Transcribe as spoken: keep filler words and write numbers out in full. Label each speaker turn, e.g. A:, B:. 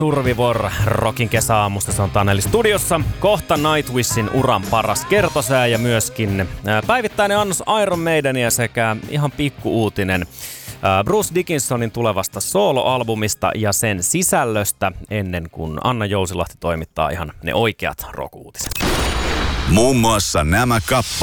A: Survivor Rockin kesäaamusta, se on Taneli studiossa. Kohta Nightwishin uran paras kertosää ja myöskin päivittäinen annos Iron Maidenia sekä ihan pikku-uutinen Bruce Dickinsonin tulevasta soloalbumista ja sen sisällöstä ennen kuin Anna Jousilahti toimittaa ihan ne oikeat rock-uutiset.
B: Muun muassa nämä kappaleet.